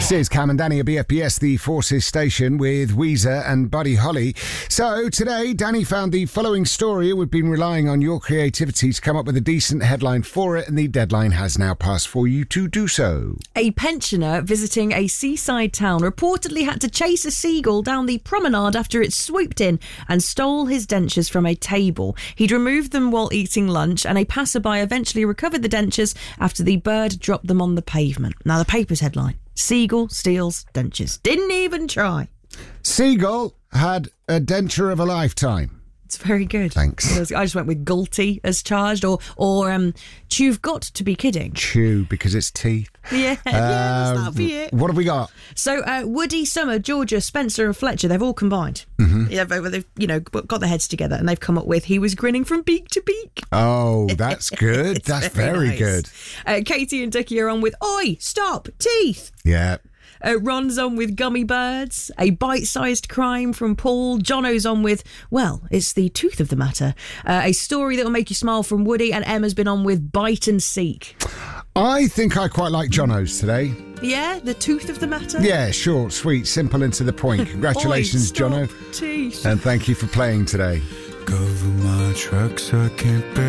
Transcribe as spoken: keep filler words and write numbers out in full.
This is Cam and Danny at B F B S, the Forces station, with Weezer and Buddy Holly. So today, Danny found the following story. We've been relying on your creativity to come up with a decent headline for it, and the deadline has now passed for you to do so. A pensioner visiting a seaside town reportedly had to chase a seagull down the promenade after it swooped in and stole his dentures from a table. He'd removed them while eating lunch, and a passerby eventually recovered the dentures after the bird dropped them on the pavement. Now, the paper's headline: Seagull steals dentures. Didn't even try. Seagull had a denture of a lifetime. It's very good. Thanks. I just went with gulty as charged, or or um, you've got to be kidding. Chew, because it's teeth. Yeah, yeah, that'll be it. What have we got? So uh, Woody, Summer, Georgia, Spencer and Fletcher, they've all combined. Mm-hmm. Yeah, they've, they've you know got their heads together and they've come up with "He was grinning from beak to beak." Oh, that's good. That's very, very nice. good. Uh, Katie and Ducky are on with "Oi, stop, teeth." Yeah. Uh, Ron's on with "Gummy birds." A bite-sized crime from Paul. Jono's on with, well, it's the tooth of the matter. Uh, a story that will make you smile from Woody. And Emma's been on with "Bite and Seek." I think I quite like Jono's today. Yeah, the tooth of the matter? Yeah, short, sweet, simple and to the point. Congratulations, Oi, stop, Jono. teeth. And thank you for playing today. Cover my tracks, I can't bear